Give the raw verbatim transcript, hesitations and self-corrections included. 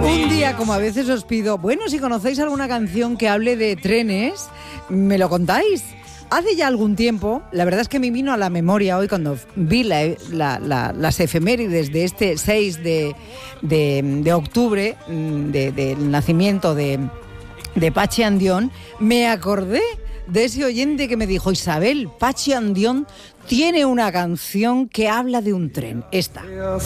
Un día, como a veces os pido, bueno, si conocéis alguna canción que hable de trenes, ¿me lo contáis? Hace ya algún tiempo, la verdad es que me vino a la memoria hoy cuando vi la, la, la, las efemérides de este seis de, de, de octubre, de, del nacimiento de, de Pachi Andión, me acordé de ese oyente que me dijo, Isabel, Pachi Andión tiene una canción que habla de un tren, esta.